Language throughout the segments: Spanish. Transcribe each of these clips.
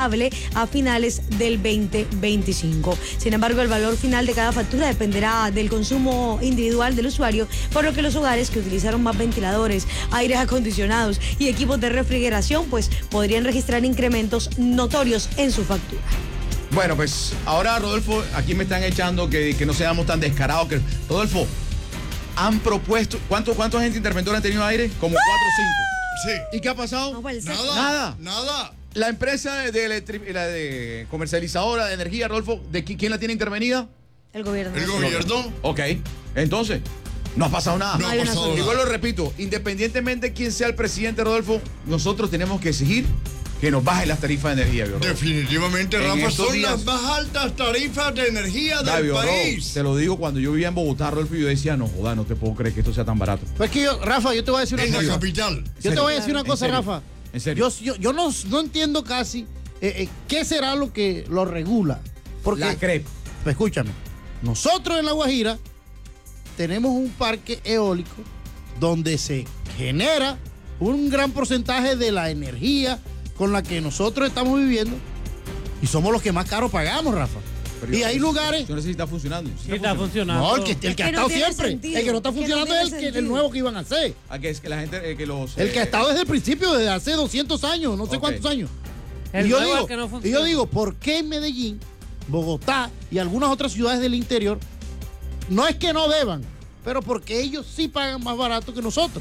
pagable a finales del 2025. Sin embargo, el valor final de cada factura dependerá del consumo individual del usuario, por lo que los hogares que utilizaron más ventiladores, aires acondicionados y equipos de refrigeración, pues podrían registrar incrementos notorios en su factura. Bueno, pues ahora, Rodolfo, aquí me están echando que no seamos tan descarados. Rodolfo, han propuesto... ¿Cuánta gente interventora han tenido aire? Como 4 o 5. Sí. ¿Y qué ha pasado? No puede ser. Nada. La empresa de comercializadora de energía, Rodolfo, ¿quién la tiene intervenida? El gobierno. El gobierno. Ok, entonces, no ha pasado nada. No ha pasado Igual nada. lo repito, independientemente de quién sea el presidente, Rodolfo, nosotros tenemos que exigir que nos bajen las tarifas de energía, Rodolfo. Definitivamente, En Rafa, estos son días- las más altas tarifas de energía del David, país. te lo digo, cuando yo vivía en Bogotá, Rodolfo, yo decía, no joda, no te puedo creer que esto sea tan barato. Pues que yo, Rafa, yo te voy a decir una En la cosa. capital. Yo te voy a decir una ¿En cosa, serio? Rafa. ¿En serio? Yo no entiendo casi qué será lo que lo regula. Porque, La CREP. pues escúchame, nosotros en La Guajira tenemos un parque eólico donde se genera un gran porcentaje de la energía con la que nosotros estamos viviendo y somos los que más caro pagamos, Rafa. Pero Y yo- hay lugares... Yo no sé si está funcionando. Sí, está funcionando. No, el que ha que no estado tiene siempre. sentido. El que no está Es que no funcionando tiene es el sentido. nuevo que iban a hacer. Que es que la gente, que los... El que ha estado desde el principio, desde hace 200 años, no sé Ok. cuántos años. El Y yo nuevo es digo, que no y funciona. yo digo, ¿por qué en Medellín, Bogotá y algunas otras ciudades del interior no es que no deban, pero porque ellos sí pagan más barato que nosotros?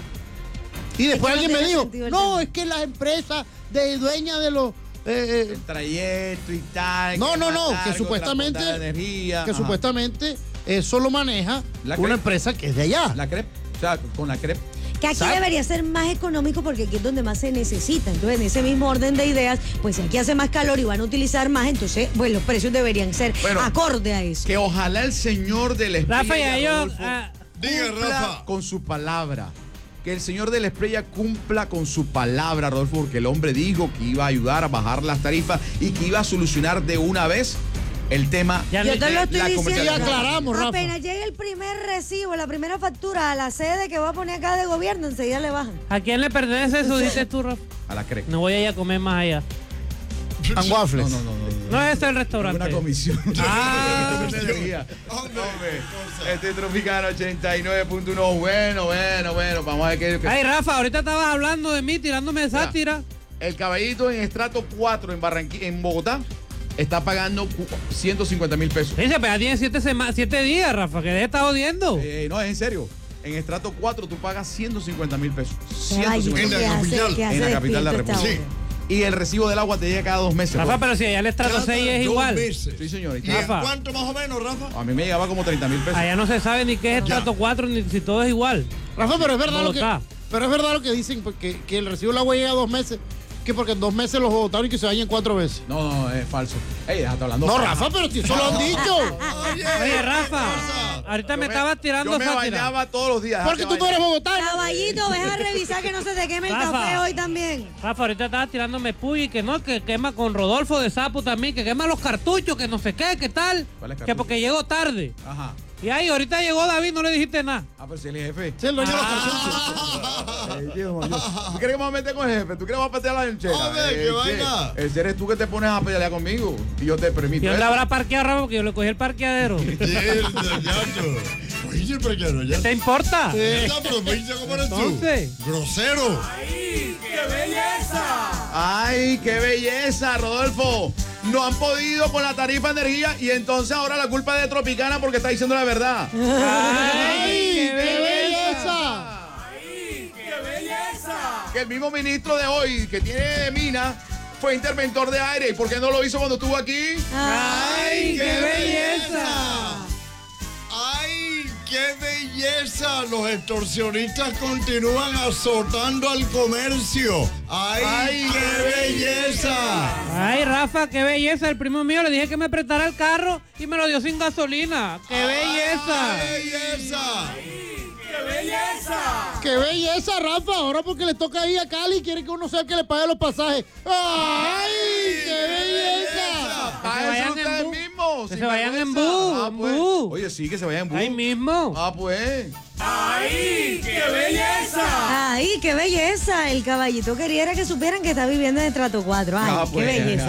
Y después que no alguien me tiene dijo, sentido el no, tema. es que las empresas de dueñas de los... El trayecto y tal. No, que no, más no, largo, que supuestamente, transportar energía. que Ajá. supuestamente eso lo maneja La una CREP. empresa que es de allá. La CREP, o sea, con la CREP. Que aquí Exacto. debería ser más económico porque aquí es donde más se necesita. Entonces, en ese mismo orden de ideas, pues si aquí hace más calor y van a utilizar más, entonces, pues los precios deberían ser Bueno, acorde a eso. Que ojalá el señor del Esprella, Rafa, y a ellos... Rodolfo, Diga, cumpla Rafa. con su palabra. Que el señor del Esprella cumpla con su palabra, Rodolfo, porque el hombre dijo que iba a ayudar a bajar las tarifas y que iba a solucionar de una vez el tema Ya Yo no- te lo estoy la diciendo. comercialización. Ya aclaramos, Rafa. Apenas llegue el primer recibo, la primera factura a la sede que va a poner acá de gobierno, enseguida le bajan. ¿A quién le pertenece eso, dices tú, Rafa? a la CREP. No voy a ir a comer más allá. And waffles. No. No es el restaurante. Una comisión. Ah. Energía. Hombre, Este Tropicano 89.1. Bueno. Vamos a ver qué. Ay, Rafa, ahorita estabas hablando de mí, tirándome de sátira. El caballito en estrato 4 en Bogotá está pagando 150,000 pesos. Dice, pero ya tiene 7 días, Rafa, que deje estar odiando. No, es en serio. En estrato 4 tú pagas 150,000 pesos. Ay, 150,000 En la capital. ¿qué hace En la capital de la despierto esta República. hora? Y el recibo del agua te llega cada 2 meses. Rafa, bro. pero si allá el estrato cada 6 es 2 igual. meses. Sí, señor. ¿Y en Rafa. cuánto más o menos, Rafa? A mí me llegaba como 30,000 pesos. Allá no se sabe ni qué es estrato 4, ni si todo es igual. Rafa, pero es verdad Bogotá. lo que dicen, porque que el recibo del agua llega 2 meses, que porque en 2 meses los bogotanos y que se vayan 4 veces. No, es falso. Ey, déjate hablando. No, Rafa, pero si eso lo han dicho. Oye, Rafa, ahorita me estabas tirando Yo me sátira. bañaba todos los días. Porque déjate tú no eres bañar. bogotano. Caballito, ves a revisar que no se te queme el Rafa. café hoy también. Rafa, ahorita estabas tirándome puy y que no, que quema con Rodolfo de Sapo también, que quema los cartuchos, que no sé qué tal. ¿Cuáles Que cartuchos? porque llegó tarde. Ajá. Y ahí, ahorita llegó David, no le dijiste nada. Pero si él es jefe. Sí, el dueño de los Ey, tío, ¿tú crees que me voy a meter con el jefe? ¿Tú crees que voy a patear la lonchera? Hombre, qué vaina. Ese eres tú que te pones a pelear conmigo. Y yo te permito. ¿Y dónde eso. habrá parqueado, Rafa? Porque yo le cogí el parqueadero. Oye, pero ya no, ya. ¿Te importa? Esta provincia, ¿cómo eres tú? Entonces. Grosero. ¡Ay, qué belleza, Rodolfo! No han podido con la tarifa de energía y entonces ahora la culpa es de Tropicana porque está diciendo la verdad. ¡Ay, qué belleza! Que el mismo ministro de hoy, que tiene mina, fue interventor de aire. ¿Y por qué no lo hizo cuando estuvo aquí? ¡Ay, qué belleza! ¡Ay, qué belleza! Los extorsionistas continúan azotando al comercio. ¡Ay, qué belleza! Ay, Rafa, qué belleza. El primo mío le dije que me prestara el carro y me lo dio sin gasolina. ¡Qué belleza! ¡Qué belleza! ¡Qué belleza, Rafa! Ahora porque le toca ir a Cali y quiere que uno sea el que le pague los pasajes. ¡Ay, qué belleza! Váyanse vayan en ustedes bus. mismos. Que sin se vayan en vergüenza. bus, Ah, en pues. bus. Oye, sí, que se vayan en bus. Ahí mismo. Ah, pues. ¡Ay, qué belleza! El caballito quería era que supieran que está viviendo en estrato 4. ¡Ay, Ah, qué pues. belleza!